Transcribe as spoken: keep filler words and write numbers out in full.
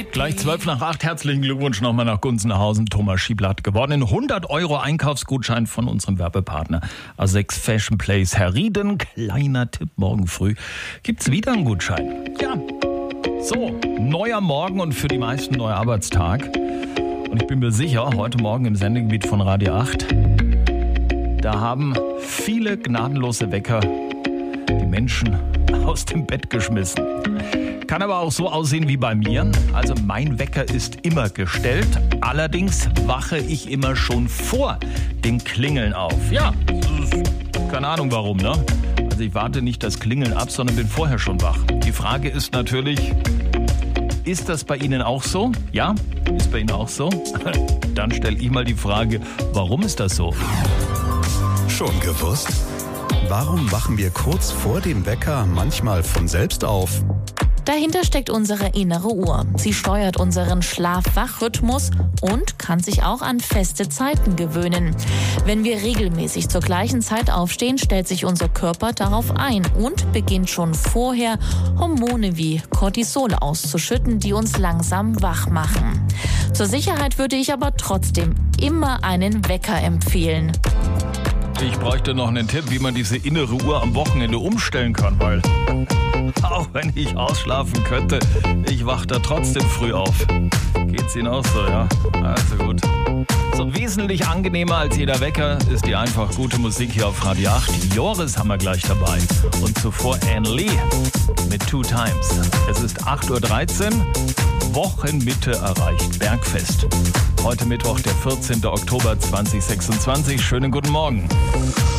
Gleich zwölf nach acht. Herzlichen Glückwunsch nochmal nach Gunzenhausen. Thomas Schiebler hat gewonnen. Ein hundert Euro Einkaufsgutschein von unserem Werbepartner A sechs Fashion Place Herrieden. Kleiner Tipp, morgen früh gibt's wieder einen Gutschein. Ja, so, neuer Morgen und für die meisten neuer Arbeitstag. Und ich bin mir sicher, heute Morgen im Sendegebiet von Radio acht, da haben viele gnadenlose Wecker die Menschen aus dem Bett geschmissen. Kann aber auch so aussehen wie bei mir. Also mein Wecker ist immer gestellt. Allerdings wache ich immer schon vor dem Klingeln auf. Ja, keine Ahnung warum, ne? Also ich warte nicht das Klingeln ab, sondern bin vorher schon wach. Die Frage ist natürlich, ist das bei Ihnen auch so? Ja, ist bei Ihnen auch so? Dann stelle ich mal die Frage, warum ist das so? Schon gewusst? Warum wachen wir kurz vor dem Wecker manchmal von selbst auf? Dahinter steckt unsere innere Uhr. Sie steuert unseren Schlaf-Wach-Rhythmus und kann sich auch an feste Zeiten gewöhnen. Wenn wir regelmäßig zur gleichen Zeit aufstehen, stellt sich unser Körper darauf ein und beginnt schon vorher Hormone wie Cortisol auszuschütten, die uns langsam wach machen. Zur Sicherheit würde ich aber trotzdem immer einen Wecker empfehlen. Ich bräuchte noch einen Tipp, wie man diese innere Uhr am Wochenende umstellen kann, weil auch wenn ich ausschlafen könnte, ich wache da trotzdem früh auf. Geht's Ihnen auch so, ja? Also gut. So wesentlich angenehmer als jeder Wecker ist die einfach gute Musik hier auf Radio acht. Joris haben wir gleich dabei. Und zuvor Anne Lee mit Two Times. Es ist acht Uhr dreizehn, Wochenmitte erreicht, Bergfest. Heute Mittwoch, der vierzehnten Oktober zweitausendsechsundzwanzig. Schönen guten Morgen.